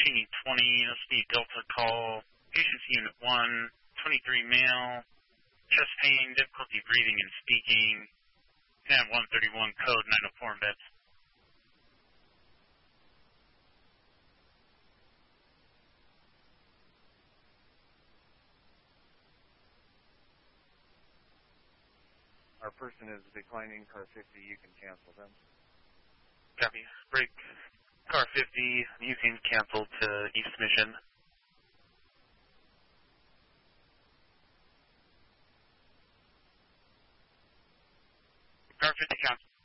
Martini 20, this will be Delta call, patient's unit 1, 23 male, chest pain, difficulty breathing and speaking, can have 131 code 904 in beds. Our person is declining car 50, you can cancel them. Copy. Break. Car 50, you can cancel to East Mission. Car 50 cancel.